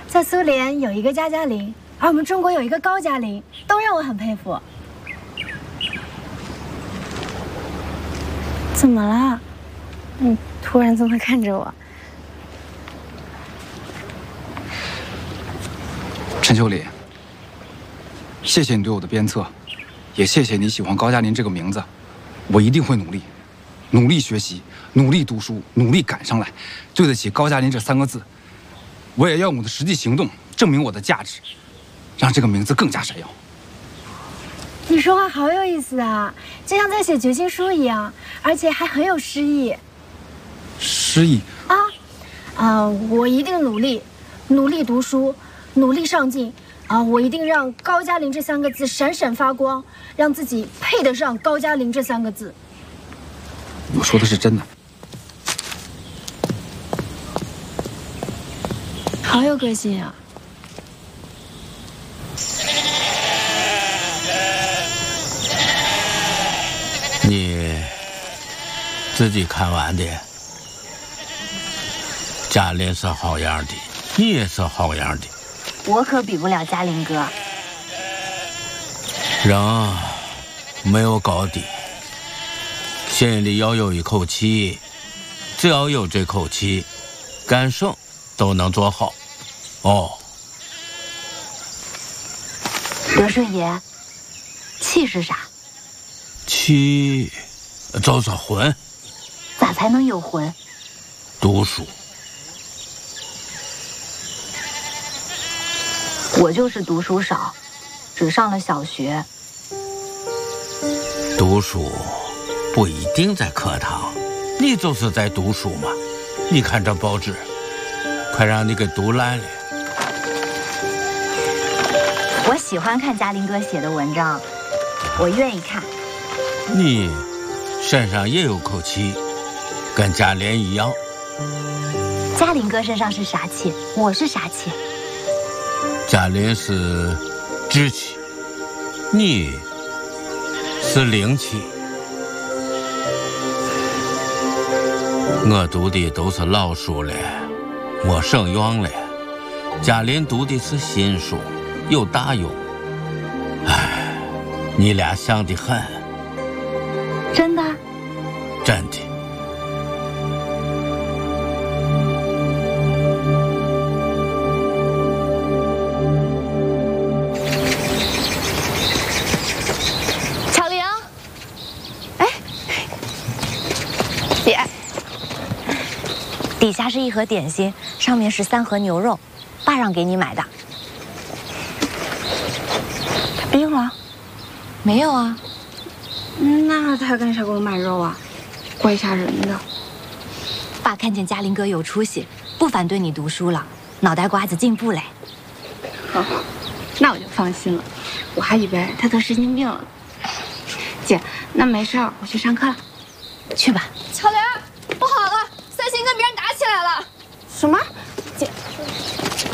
在苏联有一个加加林，而我们中国有一个高加林，都让我很佩服。怎么了？你突然这么看着我？ 陈秋里，谢谢你对我的鞭策，也谢谢你喜欢高加林这个名字。我一定会努力，努力学习，努力读书，努力赶上来，对得起高加林这3个字。我也要用我的实际行动证明我的价值，让这个名字更加闪耀。 你说话好有意思啊，就像在写决心书一样，而且还很有诗意。 诗意我一定努力，努力读书，努力上进我一定让高加林这3个字闪闪发光，让自己配得上高加林这3个字。 我说的是真的。 好有个性啊！ 你自己看完的。嘉林是好样的，你也是好样的。 我可比不了嘉林哥。 人没有高低，心里要有一口气，只要有这口气，干什么都能做好。哦， 德顺爷，气是啥？ 气就是魂。 咋才能有魂？ 读书。 我就是读书少，只上了小学。 读书不一定在课堂，你就是在读书嘛。你看这报纸，快让你给读烂了。 我喜欢看嘉林哥写的文章，我愿意看。 你身上也有口气，跟嘉林一样。 嘉林哥身上是啥气？我是啥气？ 嘉林是志气，你是灵气。我读的都是老书了，没省用了。嘉林读的是新书，有大用。哎，你俩像得很。 真的？ 真的。 底下是一盒点心，上面是3盒牛肉，爸让给你买的。 他病了？ 没有啊。 那他干啥给我买肉啊？怪吓人的。 爸看见嘉林哥有出息，不反对你读书了，脑袋瓜子进步嘞。 好，那我就放心了。我还以为他得神经病了。姐，那没事儿，我去上课了。 去吧。 巧玲，不好了，3星跟别人打起来了。 什么？姐。